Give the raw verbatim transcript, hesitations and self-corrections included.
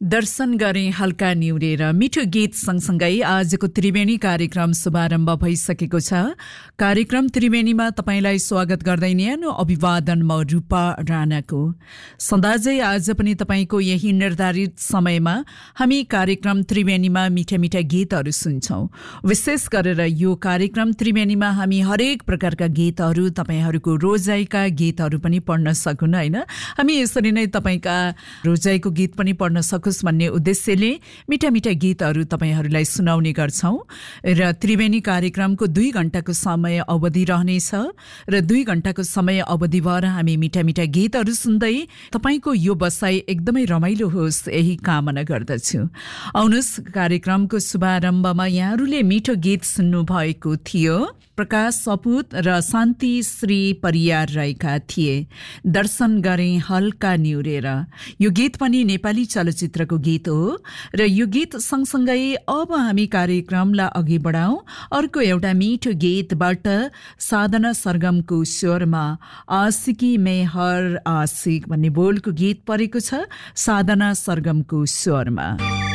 दर्शन गरे हल्का निउरेर मिठो गीत सँगसँगै आजको त्रिवेणी कार्यक्रम शुभारम्भ भइसकेको छ। कार्यक्रम त्रिवेणीमा तपाईंलाई स्वागत गर्दै न्यानो अभिवादन म रूपा राणाको। सदाझै आज पनि तपाईंको यही निर्धारित समयमा हामी कार्यक्रम त्रिवेणीमा मिठा मिठा गीतहरू सुन्छौं। विशेष गरेर यो कार्यक्रम त्रिवेणीमा हामी हरेक प्रकारका गीतहरू, तपाईंहरूको रोजाइका गीतहरू पनि पढ्न सकुन् हैन। हामी यसरी नै तपाईंका रोजाइको गीत पनि पढ्न सकुन् भन्ने उद्देश्यले मिठा मिठा गीतहरू तपाईहरूलाई सुनाउने गर्छौं र त्रिवेणी कार्यक्रमको दुई घण्टाको समय अवधि रहनेछ र दुई घण्टाको समय अवधिभर हामी मिठा मिठा गीतहरू सुन्दै तपाईको यो बसाई एकदमै रमाइलो होस् यही कामना गर्दछु। आउनुस्, कार्यक्रमको शुभारम्भमा यहाँहरूले मिठो गीत सुन्नु भएको थियो। प्रकाश सपुत र शान्ति श्री परियार रहेका थिए। दर्शन गरे हल्का निउरेर। यो गीत पनि नेपाली चलचित्रको गीत हो र यो गीत सँगसँगै अब हामी कार्यक्रमलाई अघि बढाउँ अर्को एउटा मिठो गीतबाट। साधना सरगमको स्वरमा आशिकी में हर आशिक भन्ने बोलको गीत परेको छ साधना सरगमको स्वरमा।